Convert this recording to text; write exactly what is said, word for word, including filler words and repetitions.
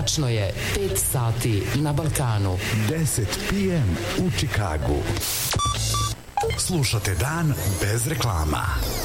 Tačno je pet sati na Balkanu. deset pe em u Čikagu. Slušate Dan bez reklama.